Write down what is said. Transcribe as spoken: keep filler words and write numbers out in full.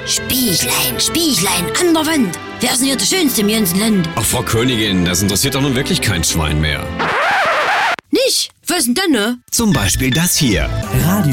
Spieglein, Spieglein, an der Wand. Wer ist denn hier der Schönste im ganzen Land? Ach, Frau Königin, das interessiert doch nun wirklich kein Schwein mehr. Nicht? Was denn dann, ne? Zum Beispiel das hier. Radio